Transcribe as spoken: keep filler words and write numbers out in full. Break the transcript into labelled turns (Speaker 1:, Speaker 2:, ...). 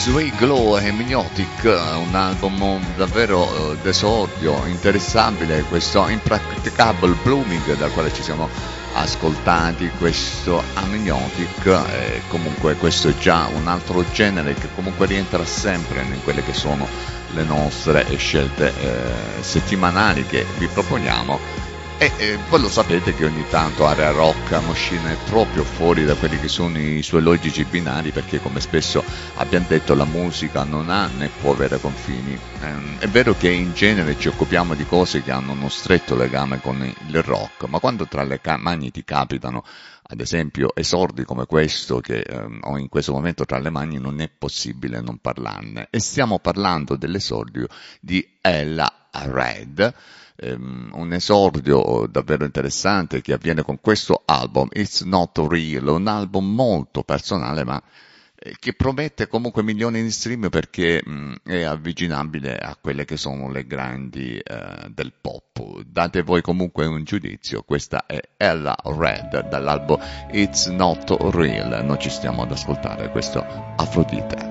Speaker 1: Sweet Glow e Mignotic, un album davvero eh, d'esordio, interessabile, questo Impracticable Blooming dal quale ci siamo ascoltati, questo Amniotic, e comunque questo è già un altro genere che comunque rientra sempre in quelle che sono le nostre scelte eh, settimanali che vi proponiamo. E eh, voi lo sapete che ogni tanto Area Rock Machine è proprio fuori da quelli che sono i suoi logici binari, perché come spesso abbiamo detto la musica non ha né può avere confini. Ehm, è vero che in genere ci occupiamo di cose che hanno uno stretto legame con il rock, ma quando tra le ca- mani ti capitano ad esempio esordi come questo che ehm, ho in questo momento tra le mani, non è possibile non parlarne. E stiamo parlando dell'esordio di Ella Red, ehm, un esordio davvero interessante che avviene con questo album It's Not Real, un album molto personale ma eh, che promette comunque milioni di stream perché mh, è avvicinabile a quelle che sono le grandi eh, del pop. Date voi comunque un giudizio, questa è Ella Red dall'album It's Not Real, noi ci stiamo ad ascoltare questo Afrodite.